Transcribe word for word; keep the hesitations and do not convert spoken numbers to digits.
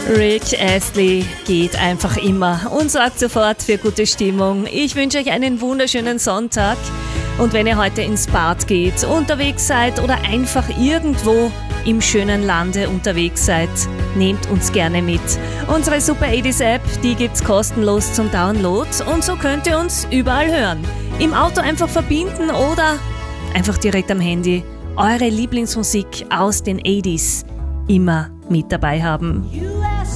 Rick Astley geht einfach immer und sorgt sofort für gute Stimmung. Ich wünsche euch einen wunderschönen Sonntag. Und wenn ihr heute ins Bad geht, unterwegs seid oder einfach irgendwo im schönen Lande unterwegs seid, nehmt uns gerne mit. Unsere Super achtziger App, die gibt's kostenlos zum Download und so könnt ihr uns überall hören. Im Auto einfach verbinden oder einfach direkt am Handy eure Lieblingsmusik aus den achtziger immer mit dabei haben.